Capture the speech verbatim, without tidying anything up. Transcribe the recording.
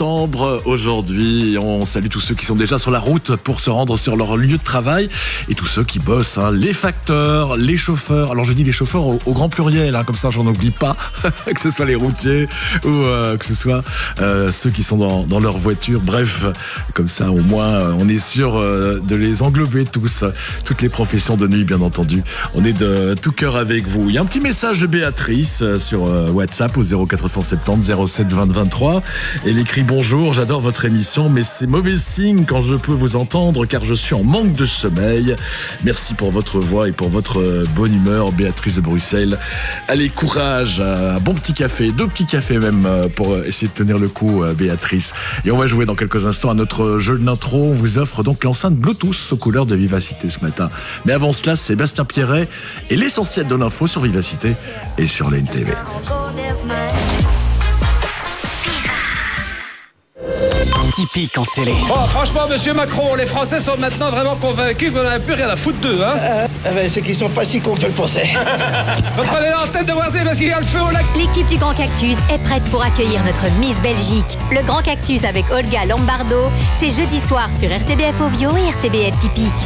septembre aujourd'hui. On salue tous ceux qui sont déjà sur la route pour se rendre sur leur lieu de travail et tous ceux qui bossent, hein, les facteurs, les chauffeurs. Alors je dis les chauffeurs au, au grand pluriel, hein, comme ça j'en oublie pas, que ce soit les routiers ou euh, que ce soit euh, ceux qui sont dans, dans leur voiture. Bref, comme ça au moins on est sûr euh, de les englober tous, toutes les professions de nuit bien entendu. On est de tout cœur avec vous. Il y a un petit message de Béatrice sur euh, WhatsApp au zéro quatre cent soixante-dix zéro sept vingt vingt-trois. Elle écrit: bonjour, j'adore votre émission, mais c'est mauvais signe quand je peux vous entendre car je suis en manque de sommeil. Merci pour votre voix et pour votre bonne humeur, Béatrice de Bruxelles. Allez, courage, un bon petit café, deux petits cafés même pour essayer de tenir le coup, Béatrice. Et on va jouer dans quelques instants à notre jeu d'intro. On vous offre donc l'enceinte Bluetooth aux couleurs de Vivacité ce matin. Mais avant cela, Sébastien Pierret et l'essentiel de l'info sur Vivacité et sur l'A N T V. Typique en télé. Oh, franchement, monsieur Macron, les Français sont maintenant vraiment convaincus qu'on n'a plus rien à foutre d'eux, hein. Euh, euh, c'est qu'ils sont pas si cons que je le pensais. Reprenez l'antenne de Voisine parce qu'il y a le feu au lac. L'équipe du Grand Cactus est prête pour accueillir notre Miss Belgique. Le Grand Cactus avec Olga Lombardo, c'est jeudi soir sur R T B F Ovio et R T B F Typique.